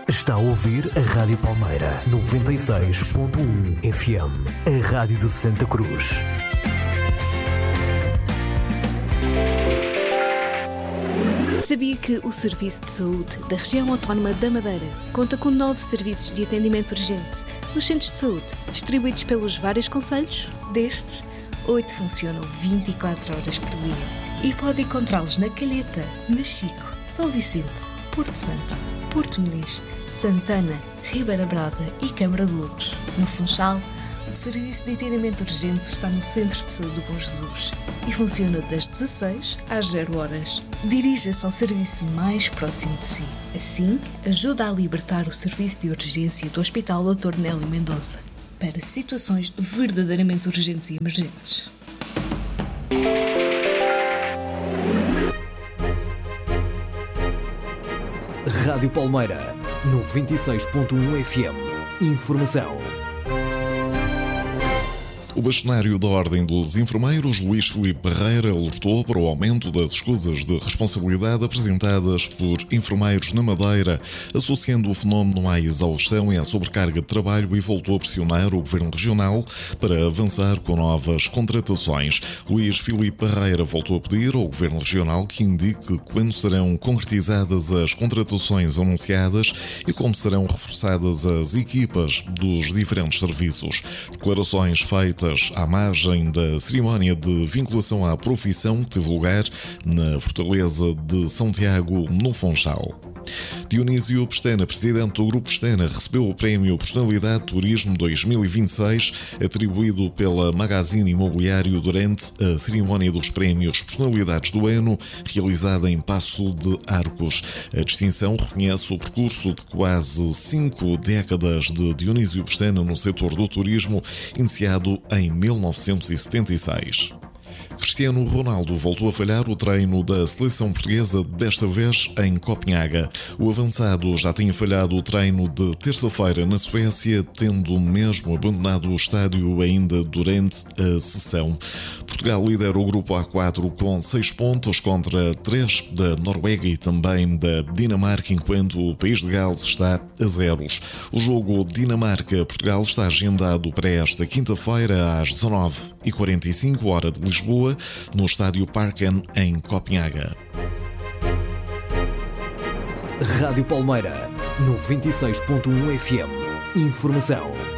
Está a ouvir a Rádio Palmeira 96.1 FM, a Rádio de Santa Cruz. Sabia que o Serviço de Saúde da Região Autónoma da Madeira conta com 9 serviços de atendimento urgente nos centros de saúde, distribuídos pelos vários concelhos? Destes, 8 funcionam 24 horas por dia e pode encontrá-los na Calheta, Machico, São Vicente, Porto Santo, Porto Muniz, Santana, Ribeira Brava e Câmara de Lobos. No Funchal, o serviço de atendimento urgente está no Centro de Saúde do Bom Jesus e funciona das 16 às 0 horas. Dirija-se ao serviço mais próximo de si. Assim, ajuda a libertar o serviço de urgência do Hospital Dr. Nélio Mendonça para situações verdadeiramente urgentes e emergentes. Rádio Palmeira 96.1 FM. Informação. O bastonário da Ordem dos Enfermeiros, Luís Filipe Barreira, alertou para o aumento das escusas de responsabilidade apresentadas por enfermeiros na Madeira, associando o fenómeno à exaustão e à sobrecarga de trabalho, e voltou a pressionar o Governo Regional para avançar com novas contratações. Luís Filipe Barreira voltou a pedir ao Governo Regional que indique quando serão concretizadas as contratações anunciadas e como serão reforçadas as equipas dos diferentes serviços. Declarações feitas à margem da cerimónia de vinculação à profissão que teve lugar na Fortaleza de São Tiago, no Funchal. Dionísio Pestana, presidente do Grupo Pestana, recebeu o Prémio Personalidade Turismo 2026, atribuído pela Magazine Imobiliário durante a cerimónia dos Prémios Personalidades do Ano, realizada em Paço de Arcos. A distinção reconhece o percurso de quase 5 décadas de Dionísio Pestana no setor do turismo, iniciado em 1976. Cristiano Ronaldo voltou a falhar o treino da seleção portuguesa, desta vez em Copenhaga. O avançado já tinha falhado o treino de terça-feira na Suécia, tendo mesmo abandonado o estádio ainda durante a sessão. Portugal lidera o grupo A4 com 6 pontos contra 3 da Noruega e também da Dinamarca, enquanto o país de Gales está a 0. O jogo Dinamarca-Portugal está agendado para esta quinta-feira às 19h45, hora de Lisboa, no estádio Parken, em Copenhaga. Rádio Palmeira 96.1 FM. Informação.